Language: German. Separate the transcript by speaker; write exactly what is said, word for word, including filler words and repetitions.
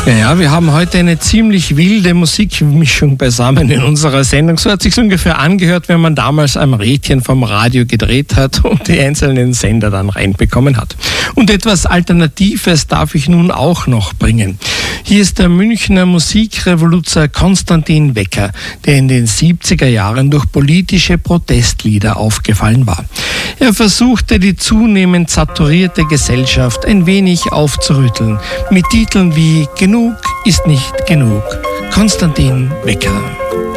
Speaker 1: Ja, ja, wir haben heute eine ziemlich wilde Musikmischung beisammen in unserer Sendung. So hat es sich ungefähr angehört, wenn man damals am Rädchen vom Radio gedreht hat und die einzelnen Sender dann reinbekommen hat. Und etwas Alternatives darf ich nun auch noch bringen. Hier ist der Münchner Musikrevoluzer Konstantin Wecker, der in den siebziger Jahren durch politische Protestlieder aufgefallen war. Er versuchte, die zunehmend saturierte Gesellschaft ein wenig aufzurütteln, mit Titeln wie Genug ist nicht genug. Konstantin Wecker.